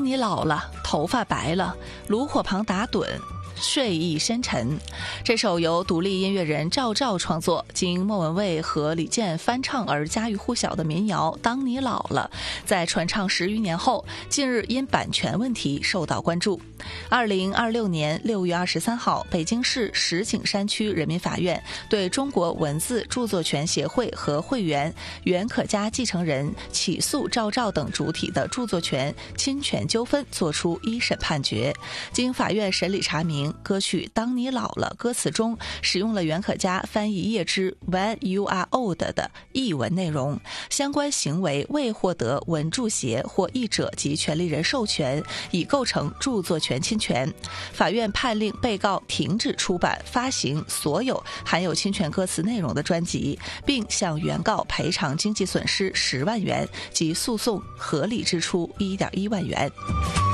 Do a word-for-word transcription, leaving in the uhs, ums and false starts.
你老了，头发白了，炉火旁打盹，睡意深沉。这首由独立音乐人赵照创作，经莫文蔚和李健翻唱而家喻户晓的民谣《当你老了》，在传唱十余年后，近日因版权问题受到关注。二零二六年六月二十三号，北京市石景山区人民法院对中国文字著作权协会和会员、袁可嘉继承人起诉赵照等主体的著作权侵权纠纷作出一审判决。经法院审理查明，歌曲《当你老了》歌词中使用了袁可嘉翻译叶芝 When You Are Old 的译文内容，相关行为未获得文著协或译者及权利人授权，已构成著作权侵权。法院判令被告停止出版发行所有含有侵权歌词内容的专辑，并向原告赔偿经济损失十万元及诉讼合理支出一点一万元。